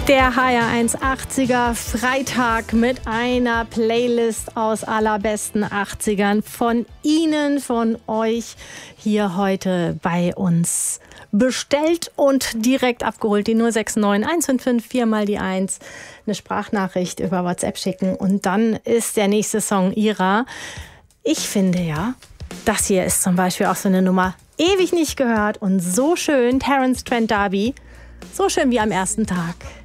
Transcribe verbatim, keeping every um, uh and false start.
Der H R eins achtziger Freitag mit einer Playlist aus allerbesten achtzigern von Ihnen, von euch hier heute bei uns bestellt und direkt abgeholt. Die null sechs neun eins fünf fünf vier mal die eins. Eine Sprachnachricht über WhatsApp schicken und dann ist der nächste Song Ihrer. Ich finde ja, das hier ist zum Beispiel auch so eine Nummer, ewig nicht gehört und so schön. Terence Trent D'Arby, so schön wie am ersten Tag.